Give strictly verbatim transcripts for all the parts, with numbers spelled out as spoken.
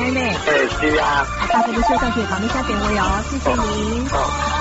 呢呢？ 哎，是啊。 大哥，你稍等，可以帮你下电话哦，谢谢您。 好。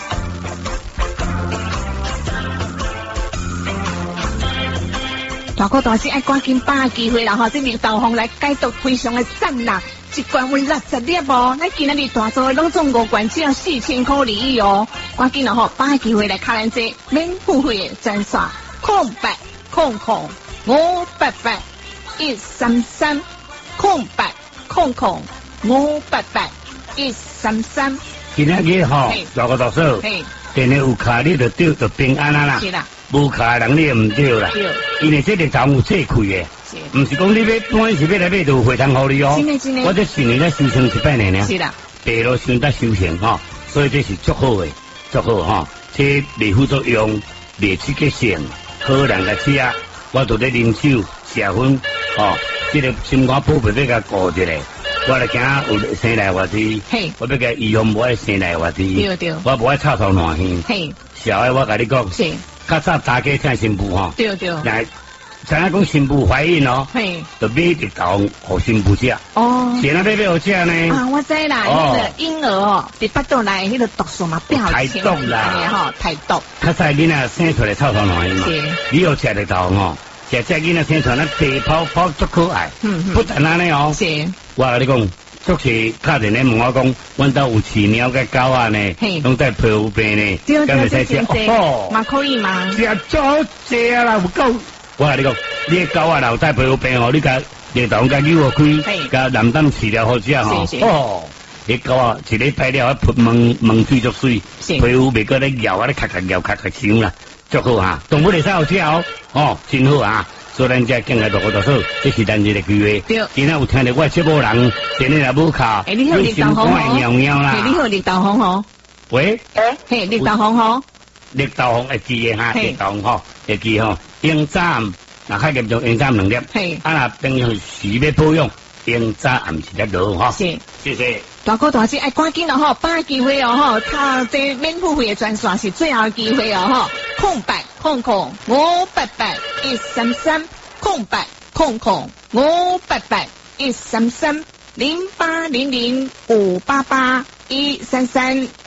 大哥大师爱赶紧把握机会啦吼！这名导航来解读非常的赞啦，一罐有六十粒哦，咱今日大做的拢总五罐，只要四千块而已哦。赶紧啦吼，把握机会来卡咱这免付费的专线，空白空空五八八一三三，空白空空五八八一三三。 今仔日吼，大哥大嫂，电话有卡你就对就平安啊啦。 是啦。 无卡人你也唔对啦，因为这个头有切开的，唔是讲你要搬是要来买就回堂互你哦。 真的真的， 我这新年才修成一百年呢， 是啦， 白路想得修成吼，所以这是足好的，足好吼。这未副作用，未刺激性，好人来吃，我都在啉酒食薰，哦，这个心肝宝贝要甲顾一下。我来惊有生来活滴，我要甲预防无爱生来活滴， 对对， 我无爱臭头烂耳。小爱我甲你讲。较早大家请新妇吼， 对对， 来，知影讲新妇怀孕哦， 嘿， 就买一道互新妇食。 哦， 是那买买好食呢？ 啊，我知啦，那个婴儿哦，伫腹肚内迄个毒素嘛变好太毒啦， 吼，太毒。 较早囡仔生出来臭头烂嘛，你有食得到吼？食只囡仔生出来白泡泡足可爱，嗯嗯，不但安尼哦， 是， 我甲你讲。足是客人咧问我讲，阮兜有饲猫甲狗啊呢，拢在皮肤病呢，敢会使食？ 哦，嘛可以嘛？ 食足济啊啦，有够！我甲你讲，你个狗啊，老在皮肤病哦，你甲热糖甲牛开，甲蓝胆饲了好食吼。哦，你狗啊，一礼拜了，喷毛毛水足水，皮肤袂搁咧咬啊，咧咔咔咬咔咔响啦，足好哈。动物会使好食哦，哦，真好啊。所以咱这进来大哥大嫂，这是咱日的机会。对，今仔有听到我节目人，今日也无卡， 你好，李导航哦。 喵喵啦。 你好，李导航哦。 喂？ 诶，嘿，李导航哦。 李导航会记的哈，李导航吼会记吼。用站，那较严重用站两粒。嘿。啊那平常时要保养，用站也毋是得落吼。是，谢谢。 大哥大姐爱赶紧咯吼，把握机会哦吼，他这免付费的专线是最后机会哦吼，空白空空五八八一三三，空白空空五八八一三三零八零零五八八一三三。